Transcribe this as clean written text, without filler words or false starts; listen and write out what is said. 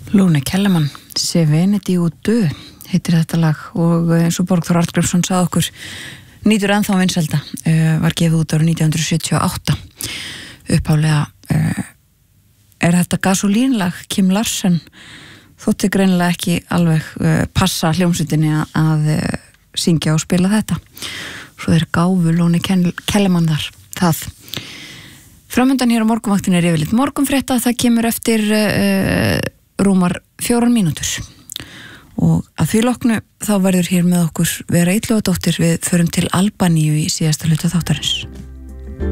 Lóni Kellermann, Serenity og Dö heitir þetta lag og eins og Borgþór Arngrímsson sagði okkur nýtur ennþá vinsælda, var gefið út árið 1978. Upphaflega þetta gasolínlag Kim Larsen þótti greinilega ekki alveg passa hljómsveitinni að syngja og spila þetta. Svo gáfu Lóni Kellermann þar það. Framundan hér á morgunvaktinni yfirleitt morgunfrétta, það kemur eftir rúmar 4 mínútur og að því loknu þá verður hér með okkur Vera Illugadóttir, við förum til Albaníu í síðasta hluta þáttarins.